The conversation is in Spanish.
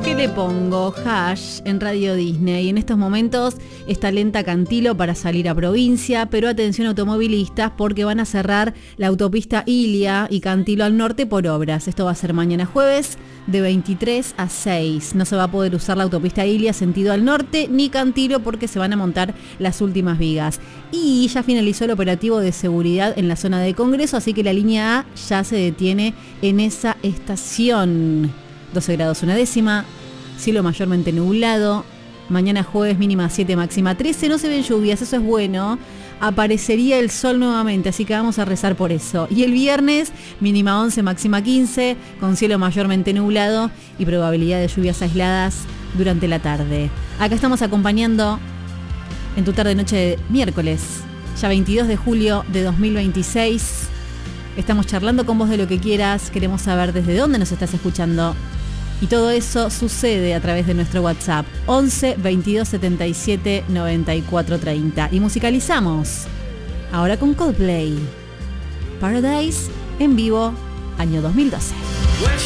¿Qué le pongo? Hash en Radio Disney. En estos momentos está lenta Cantilo para salir a provincia, pero atención automovilistas porque van a cerrar la autopista Ilia y Cantilo al norte por obras. Esto va a ser mañana jueves de 23 a 6. No se va a poder usar la autopista Ilia sentido al norte ni Cantilo porque se van a montar las últimas vigas. Y ya finalizó el operativo de seguridad en la zona de Congreso, así que la línea A ya se detiene en esa estación. 12 grados una décima, cielo mayormente nublado, mañana jueves mínima 7, máxima 13, no se ven lluvias, eso es bueno, aparecería el sol nuevamente, así que vamos a rezar por eso. Y el viernes mínima 11, máxima 15, con cielo mayormente nublado y probabilidad de lluvias aisladas durante la tarde. Acá estamos acompañando en tu tarde-noche de miércoles, ya 22 de julio de 2026. Estamos charlando con vos de lo que quieras, queremos saber desde dónde nos estás escuchando. Y todo eso sucede a través de nuestro WhatsApp 11 22 77 94 30. Y musicalizamos ahora con Coldplay, Paradise en vivo, año 2012.